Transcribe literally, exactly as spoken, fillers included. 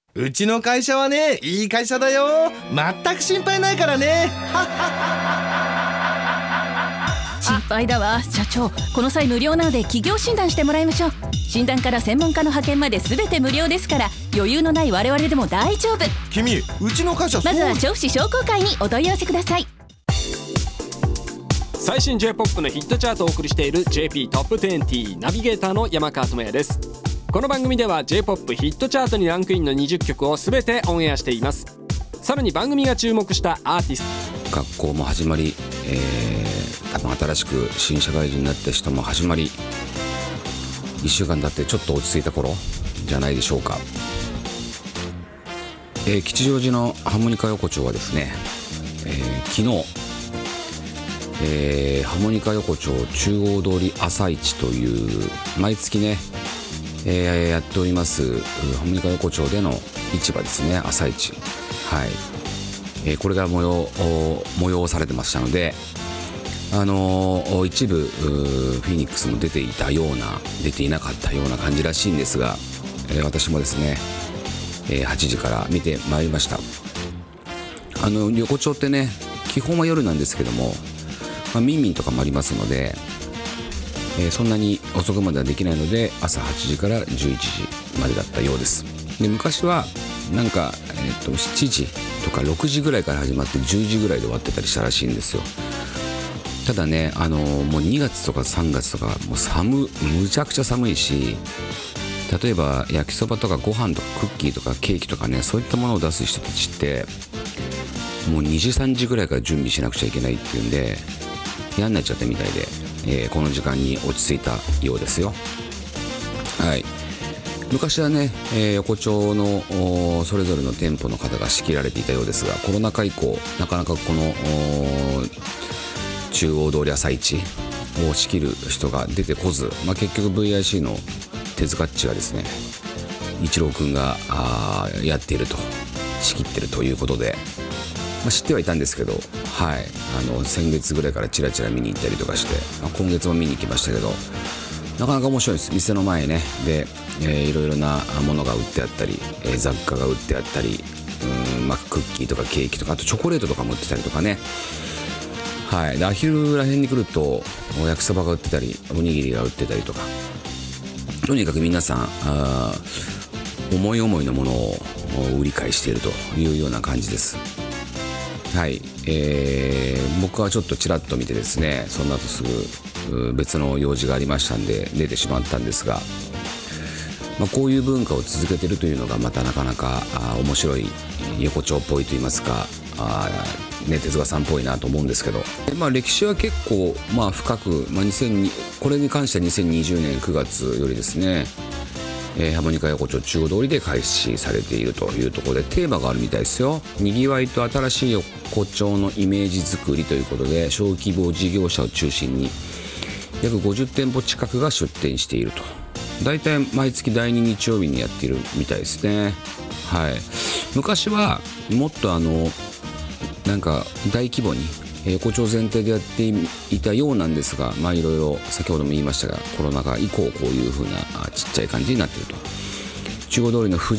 うちの会社はね、いい会社だよ。全く心配ないからね。 心配だわ社長。この際無料なので企業診断してもらいましょう。診断から専門家の派遣まで全て無料ですから、余裕のない我々でも大丈夫。 君、うちの会社そう。 まずは調布市商工会にお問い合わせください。 最新 J-ポップ のヒットチャートをお送りしている ジェーピー トップにじゅうナビゲーターの山川智也です。この番組では J-ポップ ヒットチャートにランクインのにじゅっきょくを全てオンエアしています。さらに番組が注目したアーティスト、学校も始まり、えー、多分新しく新社会人になった人も始まり、いっしゅうかん経ってちょっと落ち着いた頃じゃないでしょうか。えー、吉祥寺のハーモニカ横丁はですね、えー、昨日、えー、ハーモニカ横丁中央通り朝市という毎月ね、えー、やっておりますハーモニカ横丁での市場ですね、朝市。はい、えー、これが催催されてましたので、あのー、一部フィニックスも出ていたような出ていなかったような感じらしいんですが、えー、私もですね、えー、はちじから見てまいりました。あの横丁ってね、基本は夜なんですけども、まあ、ミンミンとかもありますので、えー、そんなに遅くまではできないので、朝はちじからじゅういちじまでだったようです。で、昔はなんか、えー、としちじとかろくじぐらいから始まってじゅうじぐらいで終わってたりしたらしいんですよ。ただね、あのー、もうにがつとかさんがつとかもう寒むちゃくちゃ寒いし、例えば焼きそばとかご飯とかクッキーとかケーキとかね、そういったものを出す人たちってもうにじさんじぐらいから準備しなくちゃいけないっていうんで嫌になっちゃったみたいで、えー、この時間に落ち着いたようですよ。はい、昔はね、えー、横丁のそれぞれの店舗の方が仕切られていたようですが、コロナ禍以降なかなかこの中央通り朝市を仕切る人が出てこず、まあ、結局 ブイアイシー の手塚っちがですね、一郎くんがやっていると、仕切ってるということで、まあ、知ってはいたんですけど、はい、あの先月ぐらいからチラチラ見に行ったりとかして、まあ、今月も見に行きましたけど、なかなか面白いです。店の前ねで、えー、いろいろなものが売ってあったり、えー、雑貨が売ってあったり、うん、まあ、クッキーとかケーキとか、あとチョコレートとかも売ってたりとかね。はい、で、アヒルらへんに来ると焼きそばが売ってたり、おにぎりが売ってたりとか、とにかく皆さんあ思い思いのものを売り買いしているというような感じです。はい、えー、僕はちょっとちらっと見てですね、その後すぐ別の用事がありましたんで出てしまったんですが、まあ、こういう文化を続けているというのがまたなかなかあ面白い、横丁っぽいといいますか、あ、ね、手塚さんっぽいなと思うんですけど、で、まあ、歴史は結構、まあ、深く、まあ、にせんにこれに関してはにせんにじゅうねんくがつよりですね、えー、ハーモニカ横丁中央通りで開始されているというところで、テーマがあるみたいですよ。にぎわいと新しい横丁のイメージ作りということで、小規模事業者を中心に約ごじゅってんぽ近くが出店していると。だいたい毎月だいに日曜日にやっているみたいですね。はい、昔はもっとあのなんか大規模に横丁全体でやっていたようなんですが、まあいろいろ先ほども言いましたが、コロナ禍以降こういう風なちっちゃい感じになっていると。中央通りの